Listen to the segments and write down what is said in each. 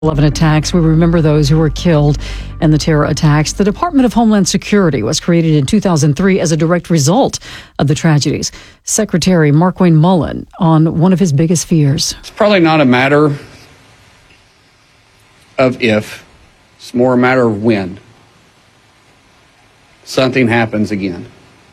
11 attacks. We remember those who were killed in the terror attacks. The Department of Homeland Security was created in 2003 as a direct result of the tragedies. Secretary Markwayne Mullin on one of his biggest fears. It's probably not a matter of if, it's more a matter of when something happens again.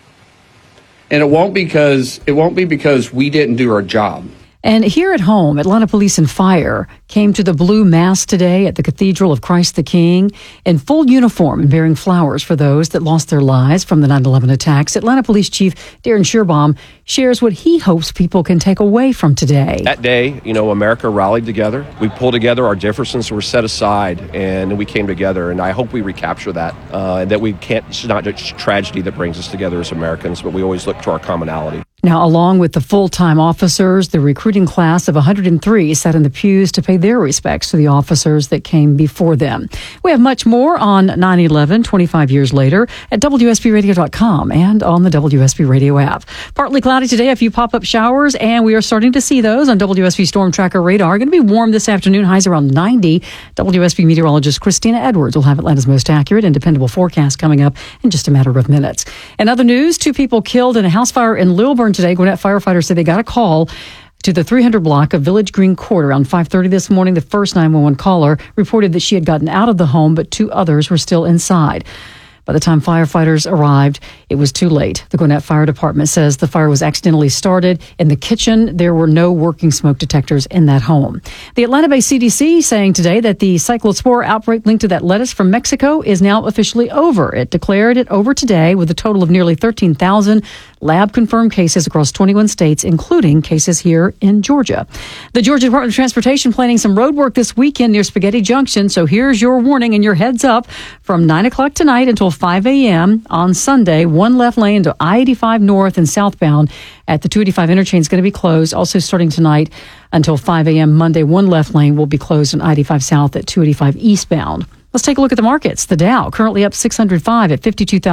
And it won't be because we didn't do our job. And here at home, Atlanta Police and Fire came to the Blue Mass today at the Cathedral of Christ the King in full uniform and bearing flowers for those that lost their lives from the 9/11 attacks. Atlanta Police Chief Darren Schierbaum shares what he hopes people can take away from today. That day, America rallied together. We pulled together, our differences were set aside, and we came together. And I hope we recapture that, and that it's not just tragedy that brings us together as Americans, but we always look to our commonality. Now, along with the full-time officers, the recruiting class of 103 sat in the pews to pay their respects to the officers that came before them. We have much more on 9/11, 25 years later, at WSBRadio.com and on the WSB Radio app. Partly cloudy today, a few pop-up showers, and we are starting to see those on WSB Storm Tracker radar. Going to be warm this afternoon, highs around 90. WSB meteorologist Christina Edwards will have Atlanta's most accurate and dependable forecast coming up in just a matter of minutes. In other news, 2 people killed in a house fire in Lilburn today. Gwinnett firefighters say they got a call to the 300 block of Village Green Court around 5:30 this morning. The first 911 caller reported that she had gotten out of the home, but 2 others were still inside. By the time firefighters arrived, it was too late. The Gwinnett Fire Department says the fire was accidentally started in the kitchen. There were no working smoke detectors in that home. The Atlanta-based CDC saying today that the cyclospora outbreak linked to that lettuce from Mexico is now officially over. It declared it over today with a total of nearly 13,000 lab-confirmed cases across 21 states, including cases here in Georgia. The Georgia Department of Transportation planning some road work this weekend near Spaghetti Junction. So here's your warning and your heads up. From 9 o'clock tonight until 5 a.m. on Sunday, one left lane to I-85 north and southbound at the 285 interchange is going to be closed. Also starting tonight until 5 a.m. Monday, one left lane will be closed on I-85 south at 285 eastbound. Let's take a look at the markets. The Dow currently up 605 at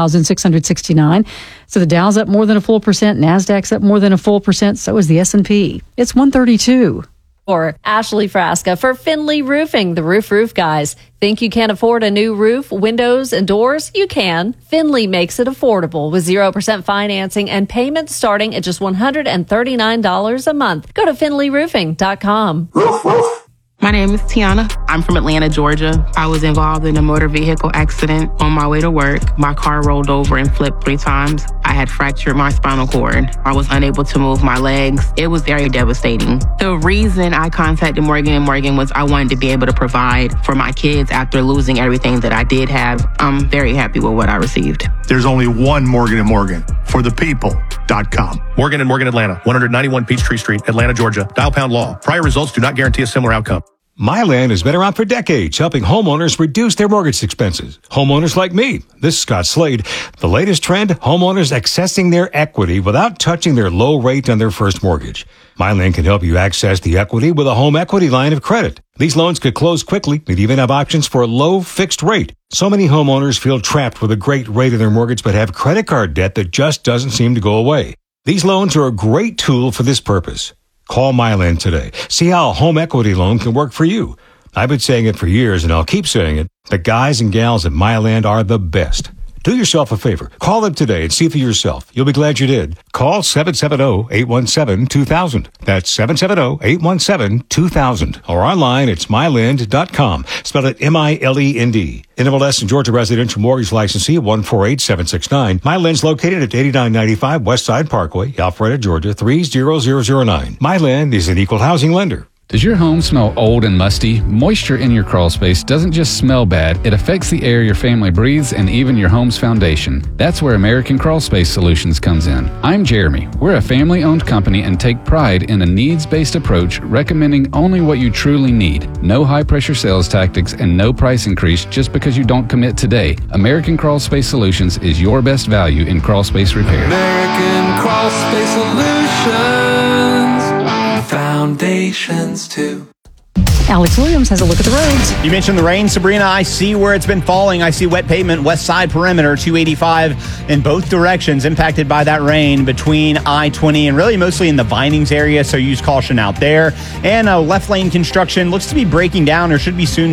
52,669. So the Dow's up more than a full percent. NASDAQ's up more than a full percent. So is the S&P. It's 132. Or Ashley Frasca for Finley Roofing, the roof guys. Think you can't afford a new roof, windows, and doors? You can. Finley makes it affordable with 0% financing and payments starting at just $139 a month. Go to finleyroofing.com. My name is Tiana. I'm from Atlanta, Georgia. I was involved in a motor vehicle accident on my way to work. My car rolled over and flipped 3 times. I had fractured my spinal cord. I was unable to move my legs. It was very devastating. The reason I contacted Morgan & Morgan was I wanted to be able to provide for my kids after losing everything that I did have. I'm very happy with what I received. There's only one Morgan & Morgan for the people.com. Morgan & Morgan Atlanta, 191 Peachtree Street, Atlanta, Georgia. Dial pound law. Prior results do not guarantee a similar outcome. MyLand has been around for decades, helping homeowners reduce their mortgage expenses. Homeowners like me. This is Scott Slade. The latest trend, homeowners accessing their equity without touching their low rate on their first mortgage. MyLand can help you access the equity with a home equity line of credit. These loans could close quickly and even have options for a low fixed rate. So many homeowners feel trapped with a great rate of their mortgage but have credit card debt that just doesn't seem to go away. These loans are a great tool for this purpose. Call MyLand today. See how a home equity loan can work for you. I've been saying it for years, and I'll keep saying it. The guys and gals at MyLand are the best. Do yourself a favor. Call them today and see for yourself. You'll be glad you did. Call 770-817-2000. That's 770-817-2000. Or online, it's myland.com. Spell it M-I-L-E-N-D. NMLS and Georgia Residential Mortgage Licensee 148769. MyLand's located at 8995 Westside Parkway, Alpharetta, Georgia 30009. MyLand is an equal housing lender. Does your home smell old and musty? Moisture in your crawl space doesn't just smell bad, it affects the air your family breathes and even your home's foundation. That's where American Crawl Space Solutions comes in. I'm Jeremy. We're a family-owned company and take pride in a needs-based approach, recommending only what you truly need. No high-pressure sales tactics and no price increase just because you don't commit today. American Crawl Space Solutions is your best value in crawl space repair. American Crawl Space Solutions. Foundations too. Alex Williams has a look at the roads. You mentioned the rain, Sabrina. I see where it's been falling. I see wet pavement, west side perimeter, 285 in both directions, impacted by that rain between I-20 and really mostly in the Vinings area, so use caution out there. And left lane construction looks to be breaking down or should be soon